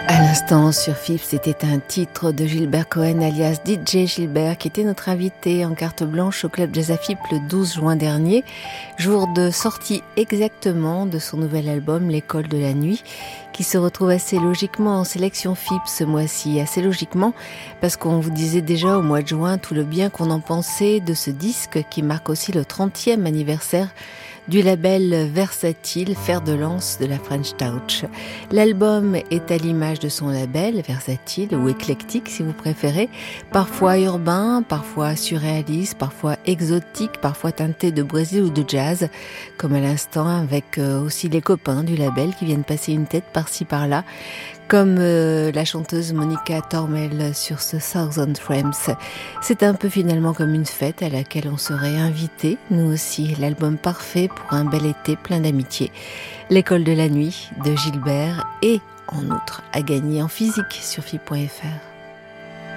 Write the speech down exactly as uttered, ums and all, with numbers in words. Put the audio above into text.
À l'instant sur F I P, c'était un titre de Gilbert Cohen alias D J Gilbert qui était notre invité en carte blanche au Club Jazz à F I P le douze juin dernier, jour de sortie exactement de son nouvel album L'école de la nuit, qui se retrouve assez logiquement en sélection F I P ce mois-ci, assez logiquement parce qu'on vous disait déjà au mois de juin tout le bien qu'on en pensait de ce disque qui marque aussi le trentième anniversaire du label Versatile, fer de lance de la French Touch. L'album est à l'image de son label, Versatile, ou éclectique si vous préférez, parfois urbain, parfois surréaliste, parfois exotique, parfois teinté de Brésil ou de jazz, comme à l'instant avec aussi les copains du label qui viennent passer une tête par-ci par-là, comme euh, la chanteuse Monica Tormel sur ce Thousand Frames. C'est un peu finalement comme une fête à laquelle on serait invité, nous aussi, l'album parfait pour un bel été plein d'amitié. L'école de la nuit de Gilbert et en outre à gagner en physique sur F I P point F R.